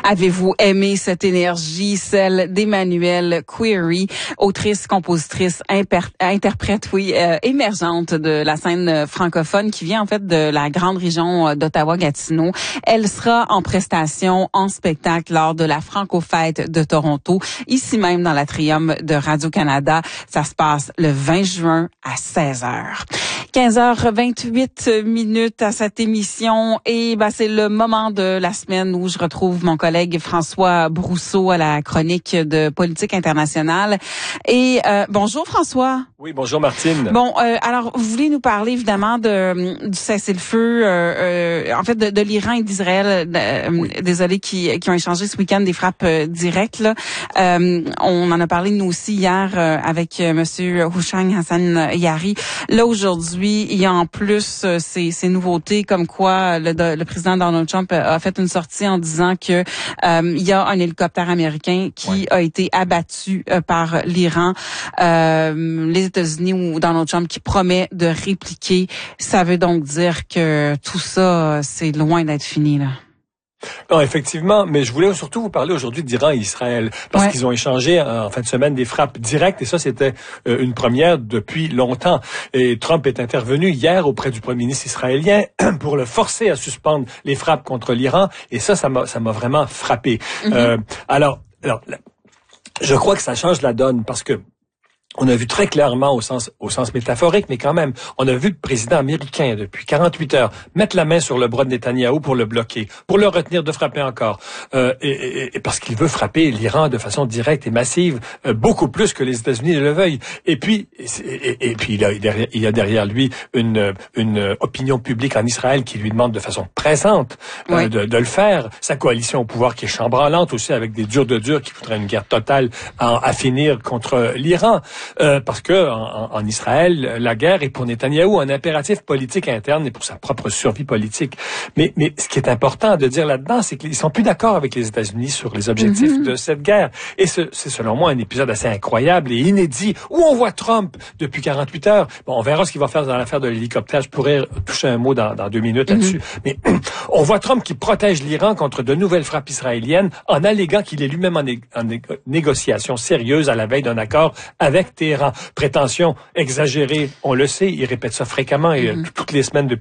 Avez-vous aimé cette énergie, celle d'Emmanuelle Query, autrice, compositrice, interprète, émergente de la scène francophone qui vient en fait de la grande région d'Ottawa-Gatineau. Elle sera en prestation, en spectacle lors de la Franco-Fête de Toronto, ici même dans l'Atrium de Radio-Canada. Ça se passe le 20 juin à 16h. 15h28 à cette émission et c'est le moment de la semaine où je retrouve mon collègue François Brousseau à la chronique de politique internationale. Et bonjour François. Oui, bonjour Martine. Bon, alors vous voulez nous parler évidemment du cessez-le-feu, en fait de l'Iran et d'Israël. Désolé, qui ont échangé ce week-end des frappes directes. Là. On en a parlé nous aussi hier avec Monsieur Houchang Hassan Yari. Là aujourd'hui, il y a en plus ces nouveautés comme quoi le président Donald Trump a fait une sortie en disant que il y a un hélicoptère américain qui a été abattu par l'Iran. Les États-Unis ou Donald Trump qui promet de répliquer. Ça veut donc dire que tout ça, c'est loin d'être fini, là. Non, effectivement, mais je voulais surtout vous parler aujourd'hui d'Iran et Israël, parce qu'ils ont échangé en fin de semaine des frappes directes, et ça, c'était une première depuis longtemps. Et Trump est intervenu hier auprès du premier ministre israélien pour le forcer à suspendre les frappes contre l'Iran, et ça m'a vraiment frappé. Alors, je crois que ça change la donne, parce que on a vu très clairement au sens métaphorique, mais quand même, on a vu le président américain depuis 48 heures mettre la main sur le bras de Netanyahou pour le bloquer, pour le retenir de frapper encore, et parce qu'il veut frapper l'Iran de façon directe et massive, beaucoup plus que les États-Unis ne le veuillent. Et puis il y a derrière lui une opinion publique en Israël qui lui demande de façon pressante de le faire. Sa coalition au pouvoir qui est chambranlante aussi, avec des durs de durs qui voudraient une guerre totale à finir contre l'Iran. Parce que en Israël, la guerre est pour Netanyahou un impératif politique interne et pour sa propre survie politique. Mais ce qui est important de dire là-dedans, c'est qu'ils sont plus d'accord avec les États-Unis sur les objectifs de cette guerre. Et c'est selon moi un épisode assez incroyable et inédit où on voit Trump depuis 48 heures. Bon, on verra ce qu'il va faire dans l'affaire de l'hélicoptère. Je pourrais toucher un mot dans 2 minutes là-dessus. Mais on voit Trump qui protège l'Iran contre de nouvelles frappes israéliennes en alléguant qu'il est lui-même en négociation sérieuse à la veille d'un accord avec Téhéran. Prétention exagérée, on le sait, il répète ça fréquemment et toutes les semaines depuis